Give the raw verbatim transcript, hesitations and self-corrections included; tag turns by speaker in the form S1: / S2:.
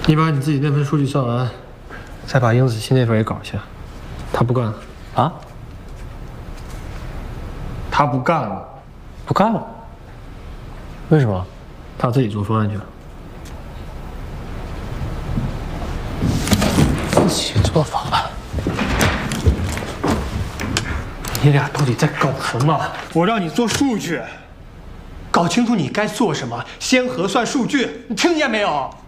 S1: 你把你自己那份数据算完，再把殷子期那份也搞一下。他不干了
S2: 啊？
S1: 他不干了，
S2: 不干了？为什么？
S1: 他自己做方案去了。
S2: 自己做方案？
S1: 你俩到底在搞什么？我让你做数据，搞清楚你该做什么，先核算数据，你听见没有？